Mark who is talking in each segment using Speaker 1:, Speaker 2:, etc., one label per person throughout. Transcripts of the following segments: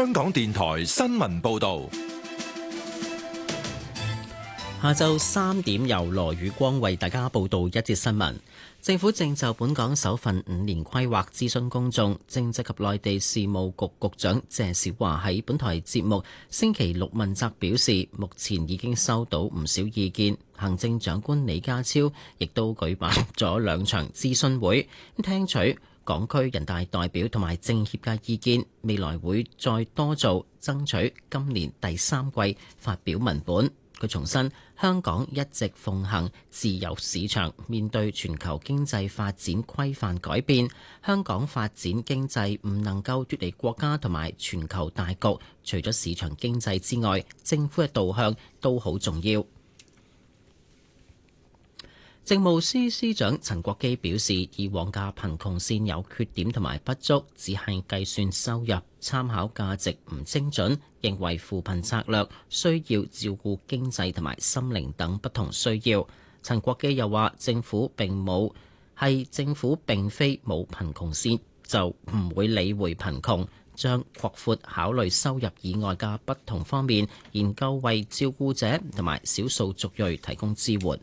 Speaker 1: 香港電台新聞報道。
Speaker 2: 下晝3點由羅宇光為大家報道一節新聞。政府正就本港首份5年規劃諮詢公眾。政制及內地事務局局長謝小華喺本台節目星期六問責表示，目前已經收到唔少意見。行政長官李家超亦都舉辦咗2場諮詢會，聽取港區人大代表同埋政協嘅意見，未來會再多做，爭取今年第3季發表文本。佢重申，香港一直奉行自由市場，面對全球經濟發展規範改變，香港發展經濟唔能夠脫離國家同埋全球大局。除咗市場經濟之外，政府嘅導向都好重要。政務司司長陳國基表示，以往嘅貧窮線有缺點同埋不足，只係計算收入，參考價值唔精準，認為扶貧策略需要照顧經濟同埋心靈等不同需要。陳國基又話，政府並非冇貧窮線，就唔會理會貧窮，將擴闊考慮收入以外嘅不同方面，研究為照顧者同埋少數族裔提供支援。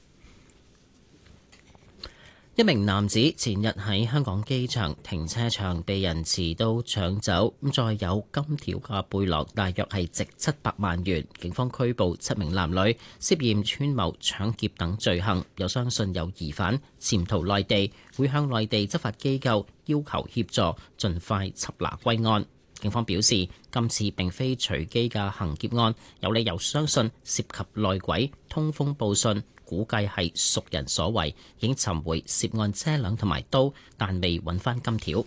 Speaker 2: 一名男子前日喺香港機場停車場被人持刀搶走，再有金條嘅背囊，大約係值700萬元。警方拘捕7名男女，涉嫌串謀搶劫等罪行，又相信有疑犯潛逃內地，會向內地執法機構要求協助，盡快緝拿歸案。警方表示，今次並非隨機嘅行劫案，有理由相信涉及內鬼、通風報信，估計係熟人所為，已經尋回涉案車輛同埋刀，但未揾翻金條。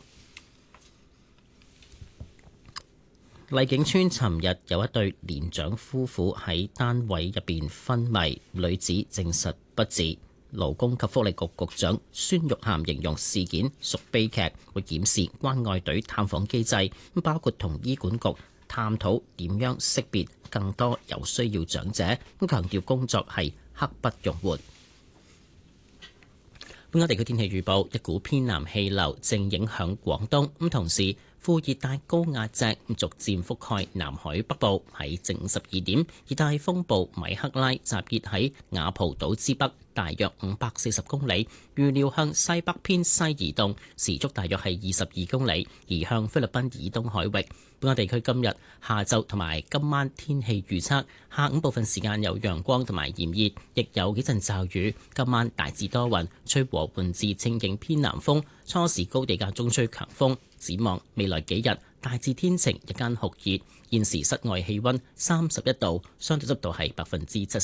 Speaker 2: 荔景邨尋日有一對年長夫婦喺單位入邊昏迷，女子證實不治。勞工及福利局局長孫玉菡形容事件屬悲劇，會檢視關愛隊探訪機制，包括同醫管局探討點樣識別更多有需要長者，強調工作係刻不容緩。本港地區天氣預報，一股偏南氣流正影響廣東，同時副熱帶高壓脊逐漸覆蓋南海北部。喺正午12點，熱帶風暴米克拉集結喺雅蒲島之北，大約540公里，預料向西北偏西移動，時速大約係22公里，移向菲律賓以東海域。本港地區今日下晝同埋今晚天氣預測，下午部分時間有陽光同埋炎熱，亦有幾陣驟雨。今晚大致多雲，吹和緩至清勁偏南風，初時高地間中吹強風。展望未來幾日大致天晴，日間酷熱。現時室外氣溫31度，相對濕度係70%。